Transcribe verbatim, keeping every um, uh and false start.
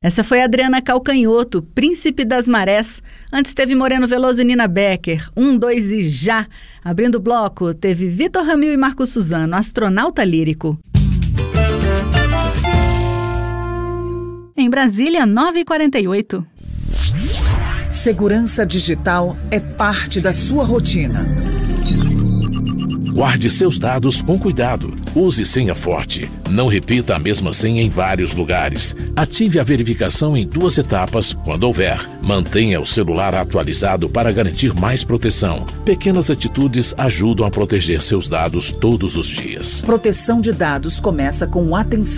Essa foi a Adriana Calcanhoto, Príncipe das Marés. Antes teve Moreno Veloso e Nina Becker, Um, Dois e Já. Abrindo o bloco, teve Vitor Ramil e Marco Suzano, Astronauta Lírico. Em Brasília, nove e quarenta e oito. Segurança digital é parte da sua rotina. Guarde seus dados com cuidado. Use senha forte. Não repita a mesma senha em vários lugares. Ative a verificação em duas etapas quando houver. Mantenha o celular atualizado para garantir mais proteção. Pequenas atitudes ajudam a proteger seus dados todos os dias. Proteção de dados começa com atenção.